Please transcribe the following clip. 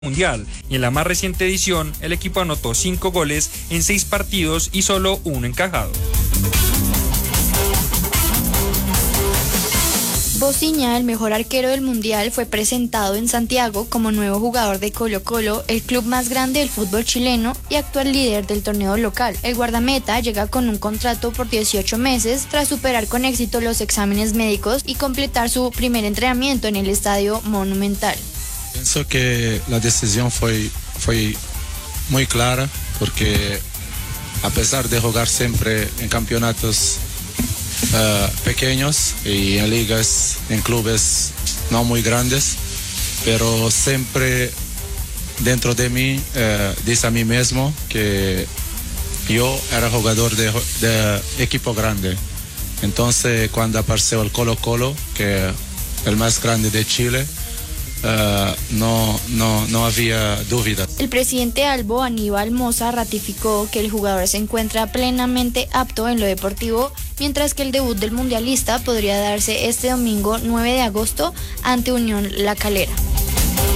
Mundial, y en la más reciente edición el equipo anotó 5 goles en 6 partidos y solo 1 encajado. Bociña, el mejor arquero del Mundial, fue presentado en Santiago como nuevo jugador de Colo-Colo, el club más grande del fútbol chileno y actual líder del torneo local. El guardameta llega con un contrato por 18 meses tras superar con éxito los exámenes médicos y completar su primer entrenamiento en el Estadio Monumental. Pienso que la decisión fue muy clara porque a pesar de jugar siempre en campeonatos pequeños y en ligas, en clubes no muy grandes, pero siempre dentro de mí dice a mí mismo que yo era jugador de equipo grande. Entonces cuando apareció el Colo-Colo, que es el más grande de Chile, no había duda. El presidente Albo, Aníbal Mosa, ratificó que el jugador se encuentra plenamente apto en lo deportivo, mientras que el debut del mundialista podría darse este domingo 9 de agosto ante Unión La Calera.